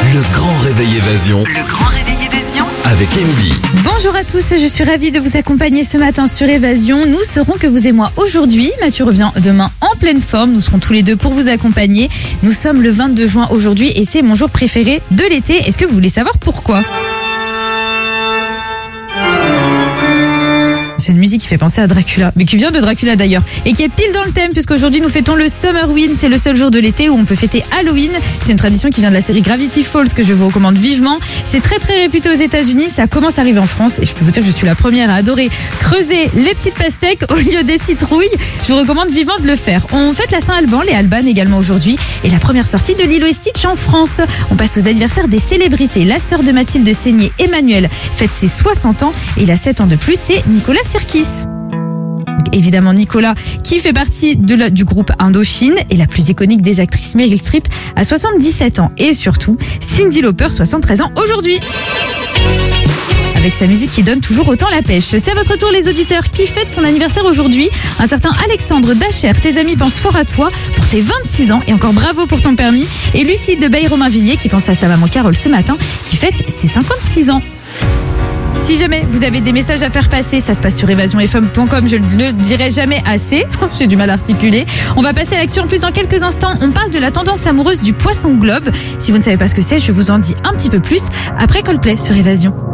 Le grand réveil évasion Le grand réveil évasion avec Émilie. Bonjour à tous, je suis ravie de vous accompagner ce matin sur Évasion. Nous serons que vous et moi aujourd'hui. Mathieu revient demain en pleine forme. Nous serons tous les deux pour vous accompagner. Nous sommes le 22 juin aujourd'hui et c'est mon jour préféré de l'été. Est-ce que vous voulez savoir pourquoi ? C'est une musique qui fait penser à Dracula, mais qui vient de Dracula d'ailleurs, et qui est pile dans le thème, puisqu'aujourd'hui nous fêtons le Summerween. C'est le seul jour de l'été où on peut fêter Halloween. C'est une tradition qui vient de la série Gravity Falls que je vous recommande vivement. C'est très très réputé aux États-Unis, ça commence à arriver en France, et je peux vous dire que je suis la première à adorer creuser les petites pastèques au lieu des citrouilles. Je vous recommande vivement de le faire. On fête la Saint-Alban, les Alban également aujourd'hui, et la première sortie de Lilo et Stitch en France. On passe aux anniversaires des célébrités. La sœur de Mathilde Seigné, Emmanuelle, fête ses 60 ans, et il a 7 ans de plus, c'est Nicolas Sirkis. Évidemment Nicolas qui fait partie du groupe Indochine, et la plus iconique des actrices Meryl Streep a 77 ans, et surtout Cyndi Lauper 73 ans aujourd'hui. Avec sa musique qui donne toujours autant la pêche. C'est à votre tour les auditeurs qui fêtent son anniversaire aujourd'hui. Un certain Alexandre Dacher, tes amis pensent fort à toi pour tes 26 ans, et encore bravo pour ton permis. Et Lucie de Baye-Romainvilliers qui pense à sa maman Carole ce matin qui fête ses 56 ans. Si jamais vous avez des messages à faire passer, ça se passe sur évasionfm.com, je ne le dirai jamais assez, j'ai du mal à articuler. On va passer à l'actu en plus dans quelques instants. On parle de la tendance amoureuse du poisson globe. Si vous ne savez pas ce que c'est, je vous en dis un petit peu plus après Coldplay sur Évasion.